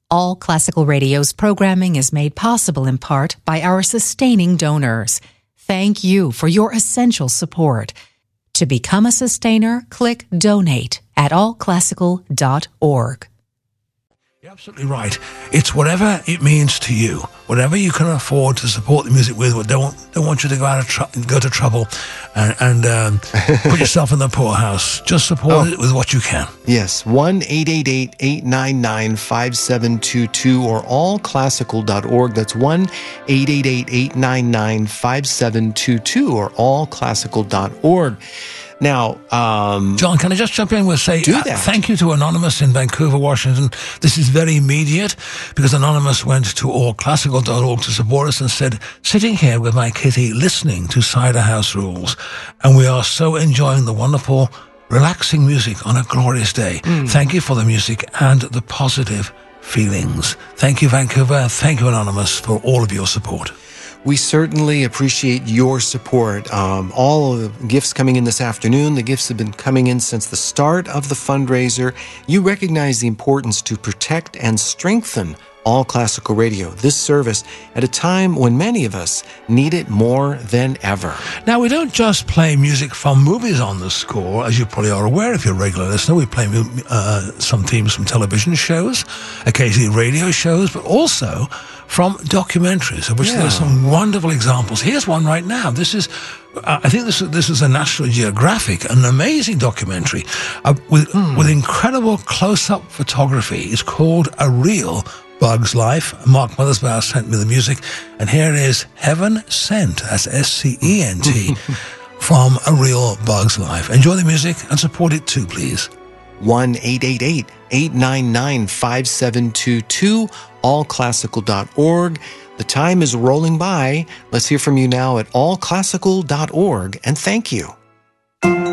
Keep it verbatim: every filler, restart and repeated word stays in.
All Classical Radio's programming is made possible in part by our sustaining donors. Thank you for your essential support. To become a sustainer, click Donate at all classical dot org. You're absolutely right. It's whatever it means to you, whatever you can afford to support the music with. Don't don't want you to go out of tr- go to trouble and, and um, put yourself in the poorhouse. Just support oh. it with what you can. Yes, one eight eight eight, eight nine nine, five seven two two or all classical dot org. That's one eight eight eight, eight nine nine, five seven two two or all classical dot org. Now, um, John, can I just jump in? We'll say do that. Uh, thank you to Anonymous in Vancouver, Washington. This is very immediate because Anonymous went to all classical dot org to support us and said, sitting here with my kitty listening to Cider House Rules, and we are so enjoying the wonderful, relaxing music on a glorious day. Mm. Thank you for the music and the positive feelings. Thank you, Vancouver. Thank you, Anonymous, for all of your support. We certainly appreciate your support. Um, all of the gifts coming in this afternoon, the gifts have been coming in since the start of the fundraiser. You recognize the importance to protect and strengthen All Classical Radio, this service, at a time when many of us need it more than ever. Now, we don't just play music from movies on the score, as you probably are aware if you're a regular listener. We play uh, some themes from television shows, occasionally radio shows, but also from documentaries, of which yeah. there are some wonderful examples. Here's one right now. This is, uh, I think this, this is a National Geographic, an amazing documentary uh, with, mm. with incredible close-up photography. It's called A Real Bug's Life. Mark Mothersbaugh sent me the music, and here it is, Heaven Sent, that's S C E N T, from A Real Bug's Life. Enjoy the music and support it too, please. one eight eight eight, eight nine nine, five seven two two, all classical dot org. The time is rolling by. Let's hear from you now at all classical dot org, and thank you.